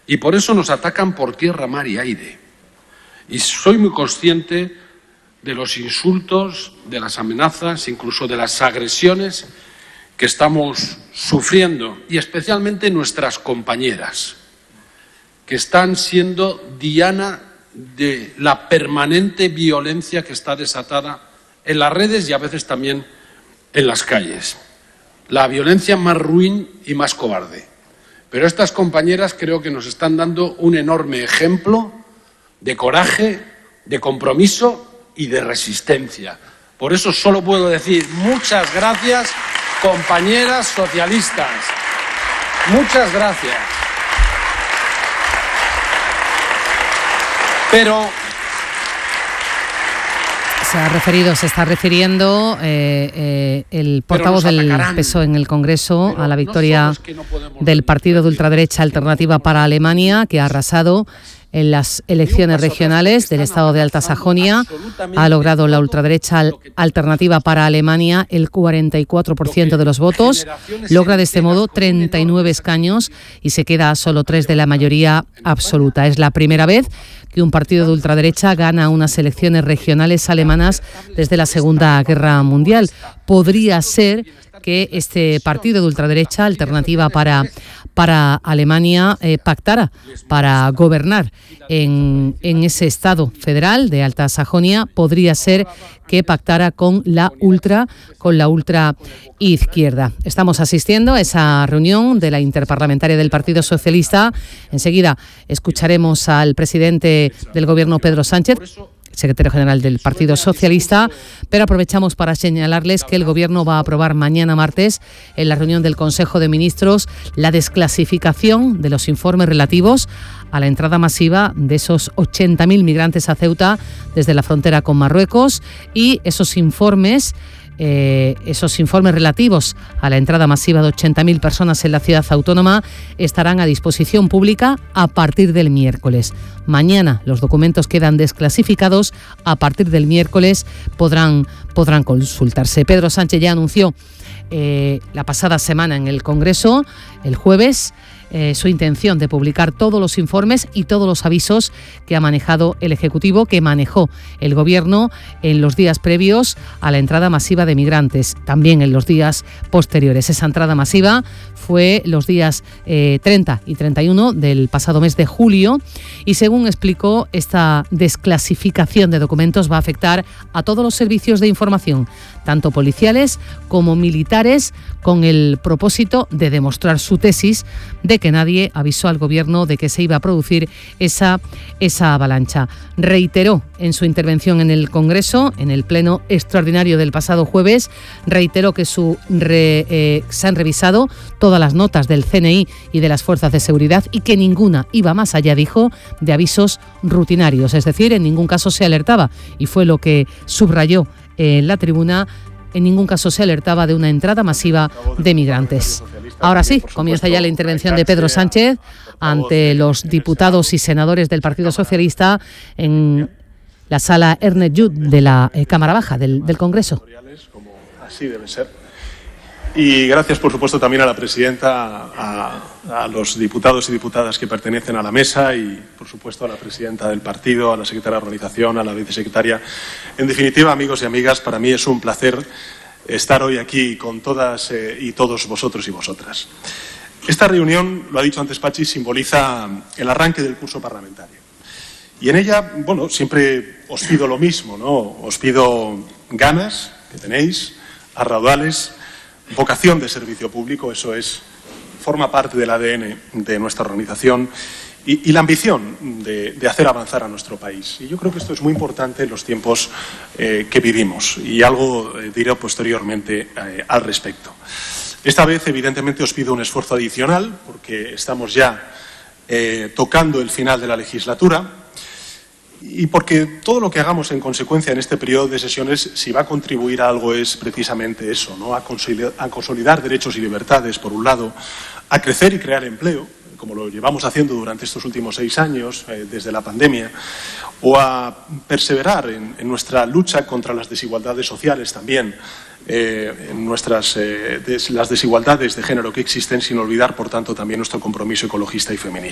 Y por eso nos atacan por tierra, mar y aire. Y soy muy consciente de los insultos, de las amenazas, incluso de las agresiones que estamos sufriendo, y especialmente nuestras compañeras, que están siendo diana de la permanente violencia que está desatada en las redes y a veces también en las calles. La violencia más ruin y más cobarde. Pero estas compañeras creo que nos están dando un enorme ejemplo de coraje, de compromiso y de resistencia. Por eso solo puedo decir muchas gracias, compañeras socialistas. Muchas gracias. Pero se está refiriendo el portavoz del PSOE en el Congreso a la victoria del partido de ultraderecha Alternativa para Alemania, que ha arrasado en las elecciones regionales del estado de Alta Sajonia. Ha logrado la ultraderecha Alternativa para Alemania el 44% de los votos. Logra de este modo 39 escaños y se queda a solo 3 de la mayoría absoluta. Es la primera vez que un partido de ultraderecha gana unas elecciones regionales alemanas desde la Segunda Guerra Mundial. Podría ser que este partido de ultraderecha, Alternativa para Alemania, pactara para gobernar en ese Estado federal de Alta Sajonia. Podría ser que pactara con la ultra izquierda. Estamos asistiendo a esa reunión de la Interparlamentaria del Partido Socialista. Enseguida escucharemos al presidente del Gobierno, Pedro Sánchez, secretario general del Partido Socialista, pero aprovechamos para señalarles que el Gobierno va a aprobar mañana martes en la reunión del Consejo de Ministros la desclasificación de los informes relativos a la entrada masiva de esos 80.000 migrantes a Ceuta desde la frontera con Marruecos, y esos informes relativos a la entrada masiva de 80.000 personas en la ciudad autónoma estarán a disposición pública a partir del miércoles. Mañana los documentos quedan desclasificados, a partir del miércoles podrán consultarse. Pedro Sánchez ya anunció la pasada semana en el Congreso, el jueves, su intención de publicar todos los informes y todos los avisos que ha manejado el Ejecutivo, que manejó el Gobierno en los días previos a la entrada masiva de migrantes, también en los días posteriores. Esa entrada masiva fue los días 30 y 31 del pasado mes de julio, y según explicó, esta desclasificación de documentos va a afectar a todos los servicios de información, tanto policiales como militares, con el propósito de demostrar su tesis de que nadie avisó al Gobierno de que se iba a producir esa avalancha. Reiteró en su intervención en el Congreso, en el pleno extraordinario del pasado jueves, reiteró que se han revisado todas las notas del CNI y de las fuerzas de seguridad y que ninguna iba más allá, dijo, de avisos rutinarios. Es decir, en ningún caso se alertaba, y fue lo que subrayó en la tribuna, en ningún caso se alertaba de una entrada masiva de migrantes. Ahora sí, comienza ya la intervención de Pedro Sánchez ante los diputados y senadores del Partido Socialista en la sala Ernest Lluch de la Cámara Baja del Congreso. Así debe ser. Y gracias, por supuesto, también a la presidenta, a los diputados y diputadas que pertenecen a la mesa y, por supuesto, a la presidenta del partido, a la secretaria de organización, a la vicesecretaria. En definitiva, amigos y amigas, para mí es un placer estar hoy aquí con todas y todos vosotros y vosotras. Esta reunión, lo ha dicho antes Pachi, simboliza el arranque del curso parlamentario. Y en ella, bueno, siempre os pido lo mismo, ¿no? Os pido ganas, que tenéis, a raudales, vocación de servicio público, eso forma parte del ADN de nuestra organización, y la ambición de hacer avanzar a nuestro país. Y yo creo que esto es muy importante en los tiempos que vivimos, y algo diré posteriormente al respecto. Esta vez, evidentemente, os pido un esfuerzo adicional, porque estamos ya tocando el final de la legislatura, y porque todo lo que hagamos en consecuencia en este periodo de sesiones, si va a contribuir a algo, es precisamente eso, ¿no? A consolidar derechos y libertades, por un lado, a crecer y crear empleo, como lo llevamos haciendo durante estos últimos 6 años, desde la pandemia, o a perseverar en nuestra lucha contra las desigualdades sociales también, en las desigualdades de género que existen, sin olvidar, por tanto, también nuestro compromiso ecologista y feminista.